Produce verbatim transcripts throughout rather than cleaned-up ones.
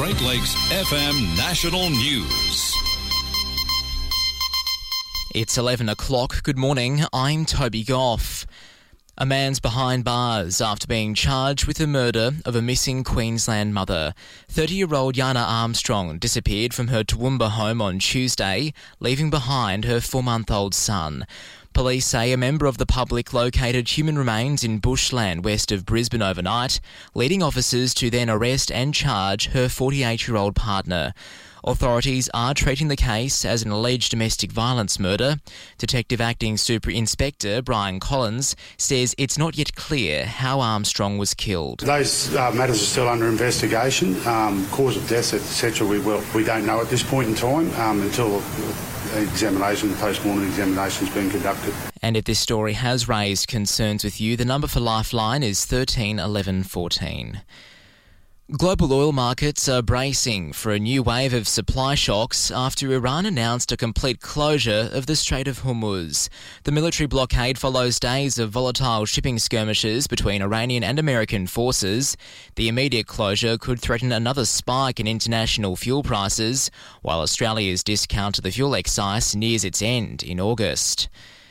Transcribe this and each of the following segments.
Great Lakes F M National News. It's eleven o'clock. Good morning. I'm Toby Goff. A man's behind bars after being charged with the murder of a missing Queensland mother. thirty-year-old Yana Armstrong disappeared from her Toowoomba home on Tuesday, leaving behind her four-month-old son. Police say a member of the public located human remains in bushland west of Brisbane overnight, leading officers to then arrest and charge her forty-eight-year-old partner. Authorities are treating the case as an alleged domestic violence murder. Detective Acting Super Inspector Brian Collins says it's not yet clear how Armstrong was killed. Those uh, matters are still under investigation. Um, cause of death, et cetera, we will we don't know at this point in time um, until the examination, post-mortem examination has been conducted. And if this story has raised concerns with you, the number for Lifeline is thirteen eleven fourteen. Global oil markets are bracing for a new wave of supply shocks after Iran announced a complete closure of the Strait of Hormuz. The military blockade follows days of volatile shipping skirmishes between Iranian and American forces. The immediate closure could threaten another spike in international fuel prices, while Australia's discount to the fuel excise nears its end in August.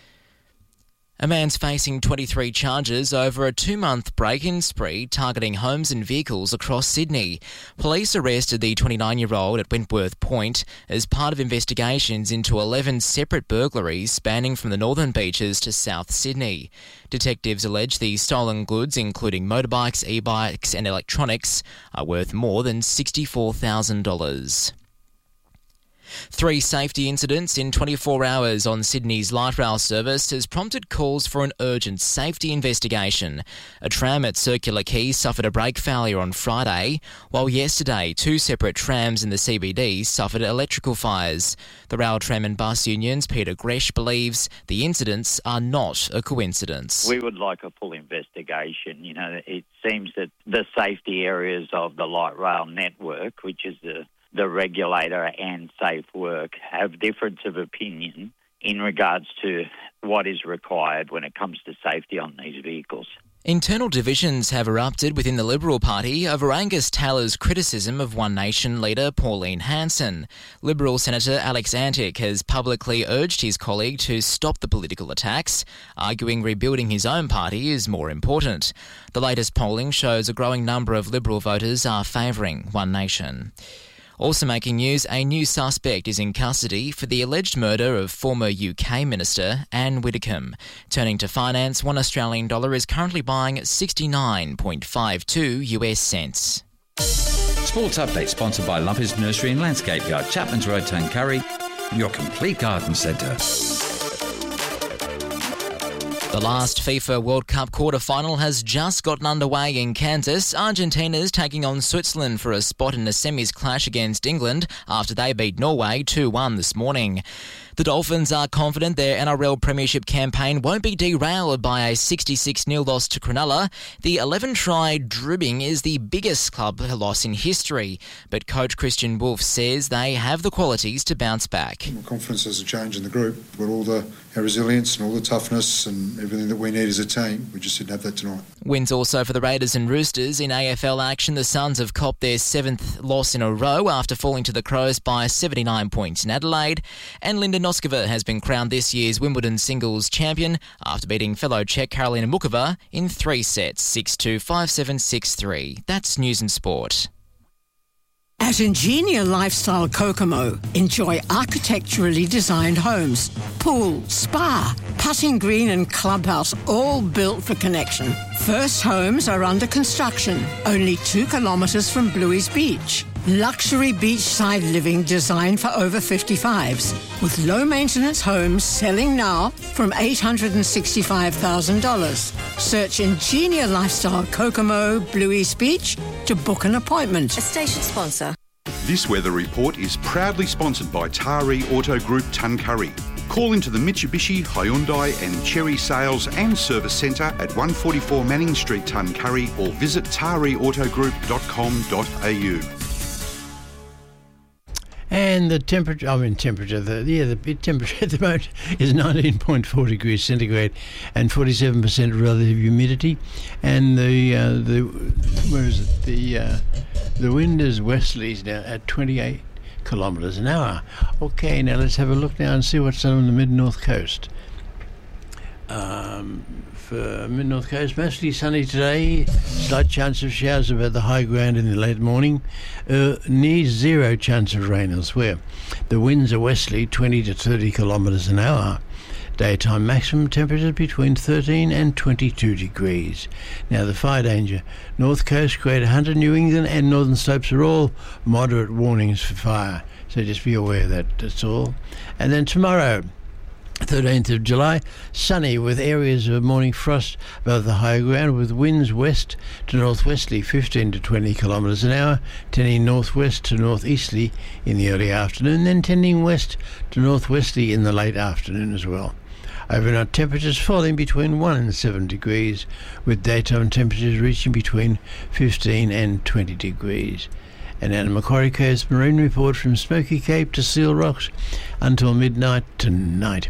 A man's facing twenty-three charges over a two-month break-in spree targeting homes and vehicles across Sydney. Police arrested the twenty-nine-year-old at Wentworth Point as part of investigations into eleven separate burglaries spanning from the northern beaches to South Sydney. Detectives allege the stolen goods, including motorbikes, e-bikes and electronics, are worth more than sixty-four thousand dollars. Three safety incidents in twenty-four hours on Sydney's light rail service has prompted calls for an urgent safety investigation. A tram at Circular Quay suffered a brake failure on Friday, while yesterday two separate trams in the C B D suffered electrical fires. The Rail, Tram and Bus Union's Peter Gresh believes the incidents are not a coincidence. We would like a full investigation. You know, it seems that the safety areas of the light rail network, which is the the regulator and Safe Work, have difference of opinion in regards to what is required when it comes to safety on these vehicles. Internal divisions have erupted within the Liberal Party over Angus Taylor's criticism of One Nation leader Pauline Hanson. Liberal Senator Alex Antic has publicly urged his colleague to stop the political attacks, arguing rebuilding his own party is more important. The latest polling shows a growing number of Liberal voters are favouring One Nation. Also making news, a new suspect is in custody for the alleged murder of former U K Minister Anne Widdecombe. Turning to finance, one Australian dollar is currently buying sixty-nine point five two US cents. Sports Update sponsored by Lumpers Nursery and Landscape Yard, Chapman's Road, Tuncurry, your complete garden centre. The last FIFA World Cup quarter-final has just gotten underway in Kansas. Argentina's taking on Switzerland for a spot in the semis clash against England after they beat Norway two one this morning. The Dolphins are confident their N R L Premiership campaign won't be derailed by a sixty-six nil loss to Cronulla. The eleven-try drubbing is the biggest club loss in history, but coach Christian Wolf says they have the qualities to bounce back. Confidence has a change in the group, but all the our resilience and all the toughness and everything that we need as a team, we just didn't have that tonight. Wins also for the Raiders and Roosters. In A F L action, the Suns have copped their seventh loss in a row after falling to the Crows by seventy-nine points in Adelaide, and Linda Noskova has been crowned this year's Wimbledon singles champion after beating fellow Czech Karolina Mukova in three sets, six two, five seven, six three. That's News and Sport. At Ingenia Lifestyle Kokomo, enjoy architecturally designed homes, pool, spa, putting green and clubhouse, all built for connection. First homes are under construction, only two kilometres from Bluey's Beach. Luxury beachside living designed for over fifty-fives, with low-maintenance homes selling now from eight hundred sixty-five thousand dollars. Search Ingenia Lifestyle Kokomo, Bluey's Beach to book an appointment. A station sponsor. This weather report is proudly sponsored by Taree Auto Group Tuncurry. Call into the Mitsubishi, Hyundai and Chery Sales and Service Centre at one forty-four Manning Street, Tuncurry, or visit taree auto group dot com dot a u. And the temperature, I mean temperature, the, yeah, the temperature at the moment is nineteen point four degrees centigrade and forty-seven percent relative humidity. And the, uh, the where is it, the uh, The wind is westerlies now at twenty-eight kilometres an hour. Okay, now let's have a look now and see what's on the mid-north coast. Um, for mid-north coast, mostly sunny today. Slight chance of showers above the high ground in the late morning. Uh, near zero chance of rain elsewhere. The winds are westerly, twenty to thirty kilometres an hour. Daytime maximum temperature between thirteen and twenty-two degrees. Now the fire danger. North Coast, Greater Hunter, New England and Northern Slopes are all moderate warnings for fire. So just be aware of that, that's all. And then tomorrow, thirteenth of July, sunny with areas of morning frost above the high ground with winds west to northwesterly fifteen to twenty kilometres an hour, tending northwest to northeasterly in the early afternoon, then tending west to northwesterly in the late afternoon as well. Overnight temperatures falling between one and seven degrees, with daytime temperatures reaching between fifteen and twenty degrees. And out of Macquarie Coast Marine Report from Smoky Cape to Seal Rocks until midnight tonight.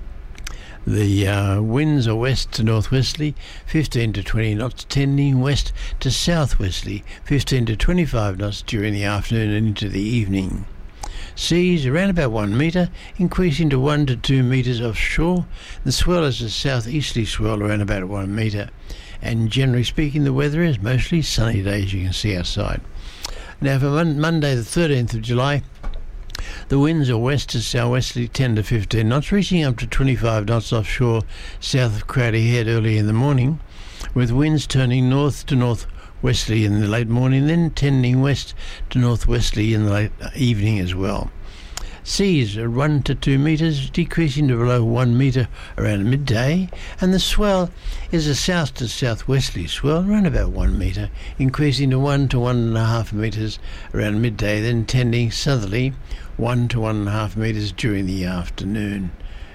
The uh, winds are west to northwesterly, fifteen to twenty knots, tending west to southwesterly, fifteen to twenty-five knots during the afternoon and into the evening. Seas around about one metre, increasing to one to two metres offshore. The swell is a southeasterly swell around about one metre. And generally speaking, the weather is mostly sunny days, you can see outside. Now for mon- Monday the thirteenth of July, the winds are west to southwesterly ten to fifteen knots, reaching up to twenty-five knots offshore south of Crowdy Head early in the morning, with winds turning north to northwesterly in the late morning, then tending west to northwesterly in the late evening as well. Seas are one to two metres, decreasing to below one metre around midday, and the swell is a south to southwesterly swell around about one metre, increasing to one to one and a half metres around midday, then tending southerly one to one and a half metres during the afternoon.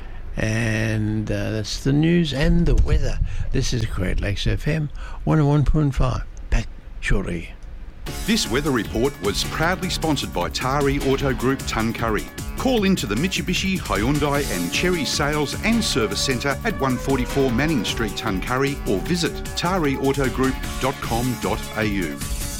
And uh, that's the news and the weather. This is Great Lakes F M one oh one point five. Back shortly. This weather report was proudly sponsored by Tari Auto Group Tuncurry. Call into the Mitsubishi, Hyundai and Cherry Sales and Service Centre at one forty-four Manning Street, Tuncurry, or visit tari auto group dot com dot a u.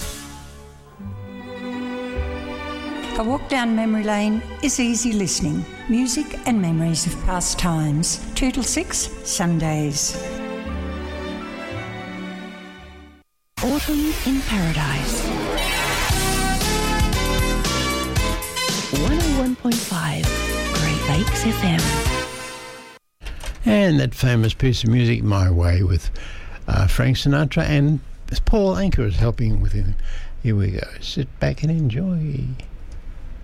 A walk down memory lane is easy listening. Music and memories of past times. two till six, Sundays. Autumn in Paradise. one oh one point five Great Lakes F M. And that famous piece of music, My Way, with uh, Frank Sinatra, and Paul Anka is helping with him. Here we go. Sit back and enjoy.